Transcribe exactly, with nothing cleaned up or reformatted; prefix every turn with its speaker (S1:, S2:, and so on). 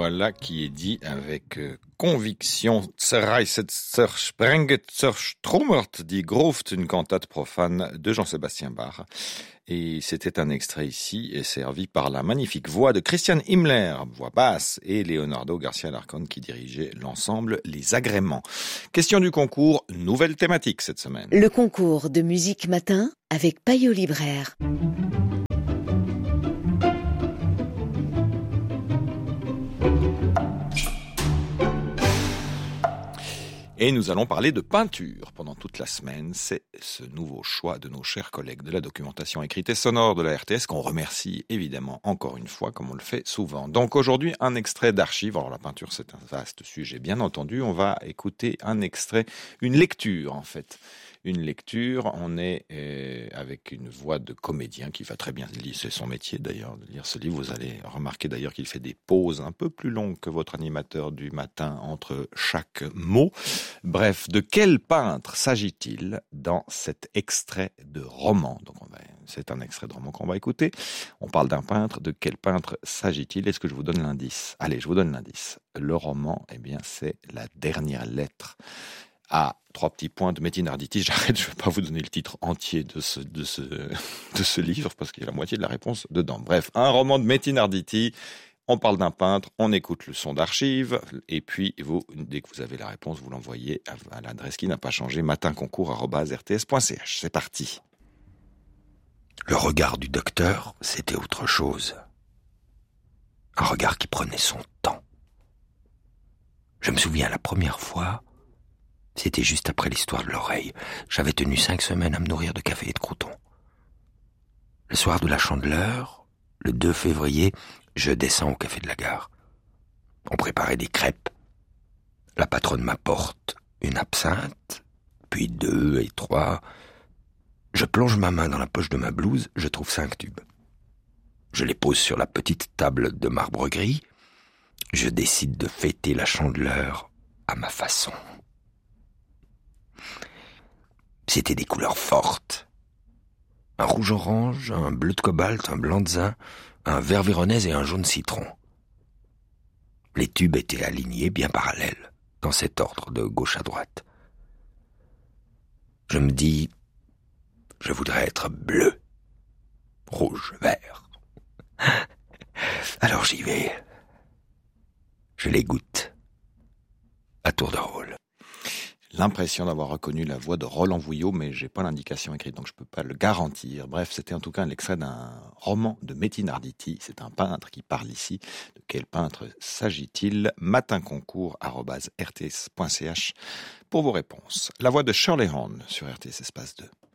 S1: voilà qui est dit avec euh, conviction. Zerreißetzer Sprengetzer Stromert, die Gruft, une cantate profane de Jean-Sébastien Bach. Et c'était un extrait ici, et servi par la magnifique voix de Christian Himmler, voix basse, et Leonardo Garcia Larcón qui dirigeait l'ensemble Les Agréments. Question du concours, nouvelle thématique cette semaine.
S2: Le concours de musique matin avec Payot Libraire.
S1: Et nous allons parler de peinture pendant toute la semaine. C'est ce nouveau choix de nos chers collègues de la documentation écrite et sonore de la R T S qu'on remercie évidemment encore une fois, comme on le fait souvent. Donc aujourd'hui, un extrait d'archives. Alors la peinture, c'est un vaste sujet, bien entendu. On va écouter un extrait, une lecture en fait. Une lecture, on est euh, avec une voix de comédien qui va très bien lire, c'est son métier d'ailleurs, de lire ce livre. Vous allez remarquer d'ailleurs qu'il fait des pauses un peu plus longues que votre animateur du matin entre chaque mot. Bref, de quel peintre s'agit-il dans cet extrait de roman? Donc on va, c'est un extrait de roman qu'on va écouter. On parle d'un peintre, de quel peintre s'agit-il? Est-ce que je vous donne l'indice? Allez, je vous donne l'indice. Le roman, eh bien, c'est La Dernière Lettre. Ah, trois petits points de Metin Arditi. J'arrête, je ne vais pas vous donner le titre entier de ce, de ce, de ce livre parce qu'il y a la moitié de la réponse dedans. Bref, un roman de Metin Arditi. On parle d'un peintre, on écoute le son d'archives et puis vous, dès que vous avez la réponse, vous l'envoyez à, à l'adresse qui n'a pas changé, matinconcours arobase r t s point c h. C'est parti.
S3: Le regard du docteur, c'était autre chose. Un regard qui prenait son temps. Je me souviens la première fois, c'était juste après l'histoire de l'oreille. J'avais tenu cinq semaines à me nourrir de café et de croûtons. Le soir de la Chandeleur, le deux février, je descends au café de la gare. On préparait des crêpes. La patronne m'apporte une absinthe, puis deux et trois. Je plonge ma main dans la poche de ma blouse, je trouve cinq tubes. Je les pose sur la petite table de marbre gris. Je décide de fêter la Chandeleur à ma façon. C'était des couleurs fortes. Un rouge-orange, un bleu de cobalt, un blanc de zin, un vert véronèse et un jaune citron. Les tubes étaient alignés bien parallèles, dans cet ordre de gauche à droite. Je me dis, je voudrais être bleu, rouge, vert. Alors j'y vais. Je les goûte, à tour de rôle.
S1: L'impression d'avoir reconnu la voix de Roland Vouillot, mais j'ai pas l'indication écrite, donc je peux pas le garantir. Bref, c'était en tout cas l'extrait d'un roman de Metin Arditi. C'est un peintre qui parle ici. De quel peintre s'agit-il? matinconcours arobase r t s point c h pour vos réponses. La voix de Shirley Horn sur R T S Espace deux.